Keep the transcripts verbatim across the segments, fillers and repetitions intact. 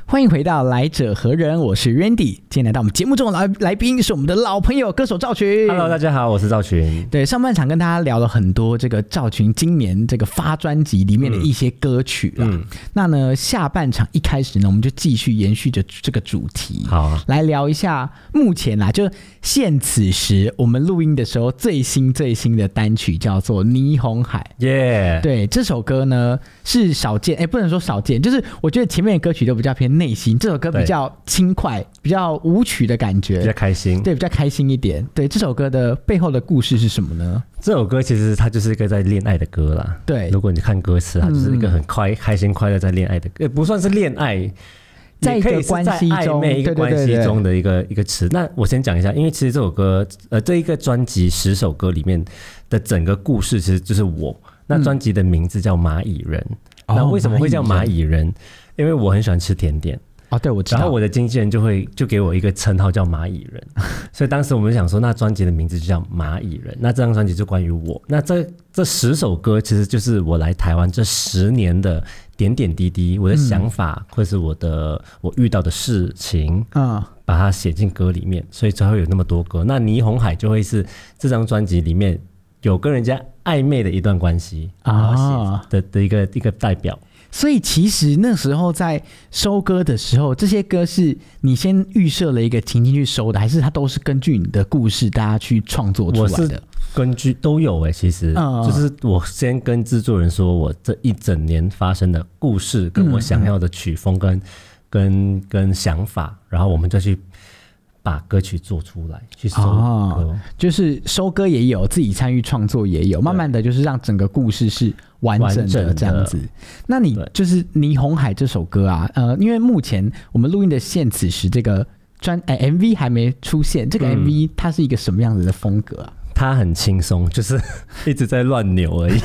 欢迎回到来者何人，我是 Randy。今天来到我们节目中的 来, 来宾是我们的老朋友歌手赵群。 Hello， 大家好，我是赵群。 对，上半场跟大家聊了很多这个赵群今年这个发专辑里面的一些歌曲啦、嗯、那呢下半场一开始呢，我们就继续延续着这个主题， 好、啊， 来聊一下目前啦，就现此时我们录音的时候最新最新的单曲叫做《霓虹海》。 耶、yeah ， 对，这首歌呢是少见，哎，不能说少见，就是我觉得前面的歌曲都比较偏内心，这首歌比较轻快，比较舞曲的感觉， 比较开心， 对，比较开心一点。对，这首歌的背后的故事是什么呢？ 这首歌其实它就是一个在恋爱的歌啦。 对， 如果你看歌词，它就是一个很快、嗯、开心快乐在恋爱的歌，不算是恋爱。 在一个关系中， 暧昧一个关系中的一个对对对对一个词。那我先讲一下，因为其实这首歌，呃，这一个专辑十首歌里面的整个故事，其实就是我。那专辑的名字叫蚂蚁人。嗯、那为什么会叫蚂蚁人？哦、因为我很喜欢吃甜点。 哦，对，我知道。 然后我的经纪人就会就给我一个称号叫蚂蚁人，所以当时我们就想说，那专辑的名字就叫蚂蚁人。那这张专辑就关于我。那这这十首歌其实就是我来台湾这十年的点点滴滴，我的想法、嗯、或是我的我遇到的事情，嗯，把它写进歌里面，所以才会有那么多歌。那霓虹海就会是这张专辑里面有跟人家暧昧的一段关系啊 的, 的一个一个代表。 所以其实那时候在收歌的时候，这些歌是你先预设了一个情境去收的，还是它都是根据你的故事大家去创作出来的？ 我是根据都有哎、欸，其实、嗯、就是我先跟制作人说我这一整年发生的故事，跟我想要的曲风跟、嗯、跟跟想法，然后我们再去把歌曲做出来，去收歌、哦， 就是收歌也有，自己参与创作也有，慢慢的就是让整个故事是完整的这样子。那你就是《霓虹海》这首歌啊，呃，因为目前我们录音的现此时这个专、欸、M V 还没出现，这个 M V 它是一个什么样子的风格啊？ 它很轻松，就是一直在乱扭而已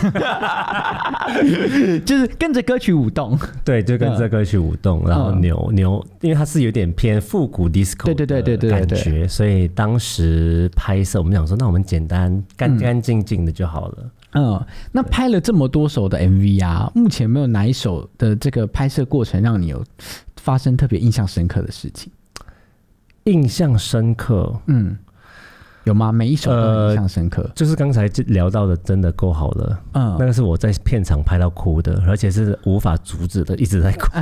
就是跟着歌曲舞动。 对，就跟着歌曲舞动、嗯、然后扭扭，因为它是有点偏复古 disco 的感觉，所以当时拍摄我们想说，那我们简单干干净净的就好了。 嗯，那拍了这么多首的 M V 啊，目前有没有哪一首的这个拍摄过程让你有发生特别印象深刻的事情？ 印象深刻，嗯。 有吗？每一首都印象深刻、呃、 就是刚才聊到的真的够好了，嗯，那个是我在片场拍到哭的，而且是无法阻止的，一直在哭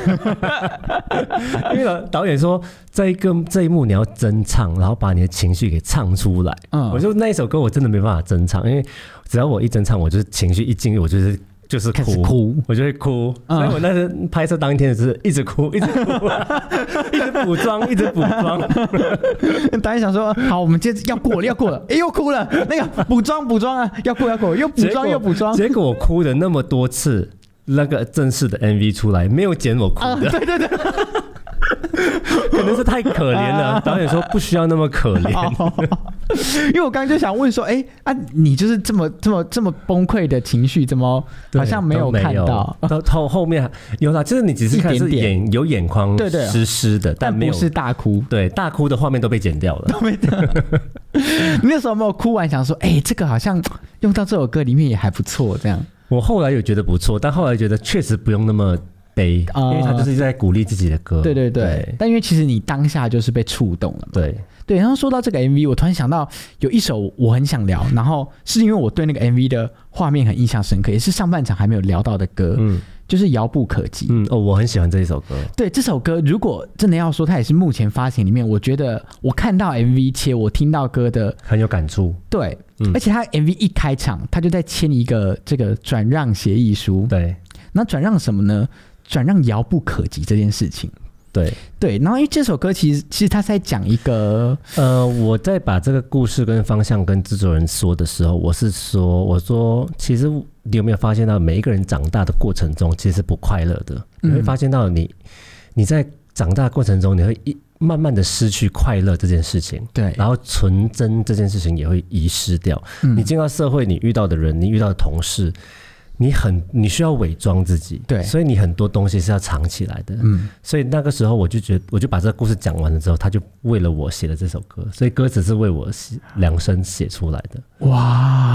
因为导演说这一个这一幕你要真唱，然后把你的情绪给唱出来，嗯，我就那一首歌我真的没办法真唱，因为只要我一真唱，我就是情绪一进入，我就是就是哭，哭我就会哭、嗯，所以我那时拍摄当天就是一直哭，一直哭、啊，一直补妆，一直补妆。 导演想说，好，我们接着要过了，要过了，哎，又哭了，那个补妆补妆啊，要过要过，又补妆又补妆。 结果我哭了那么多次，那个正式的 M V 出来，没有剪我哭的。啊、 对对对。 可能是太可怜了，导演说不需要那么可怜。 因为我刚刚就想问说，哎、欸、啊，你就是这么这么这么崩溃的情绪，怎么好像没有看到？ 到后后面有啦，就是你只是看是眼点点有眼眶湿湿的， 但没有但不是大哭。 对，大哭的画面都被剪掉了， 都被剪掉了。你那时候有没有哭完想说，哎、欸，这个好像用到这首歌里面也还不错，这样？ 我后来有觉得不错，但后来觉得确实不用那么。悲，因为他就是在鼓励自己的歌、呃。 对对 对, 对，但因为其实你当下就是被触动了嘛。 对对，然后说到这个 M V， 我突然想到有一首我很想聊，然后是因为我对那个 M V 的画面很印象深刻，也是上半场还没有聊到的歌，嗯，就是遥不可及。 嗯哦，我很喜欢这一首歌。 对，这首歌如果真的要说，它也是目前发行里面，我觉得我看到 M V 且我听到歌的很有感触。 对，嗯、而且它 M V 一开场，它就在签一个这个转让协议书。 对， 那转让什么呢？转让遥不可及这件事情。 对对，然后因为这首歌其实其实他在讲一个呃，我在把这个故事跟方向跟制作人说的时候，我是说我说其实你有没有发现到每一个人长大的过程中其实是不快乐的、嗯、你会发现到你你在长大的过程中你会一慢慢的失去快乐这件事情， 对， 然后纯真这件事情也会遗失掉、嗯、你进到社会你遇到的人你遇到的同事你很你需要伪装自己， 对， 所以你很多东西是要藏起来的，嗯，所以那个时候我就觉得，我就把这个故事讲完了之后，他就为了我写了这首歌，所以歌词是为我量身写出来的， 哇。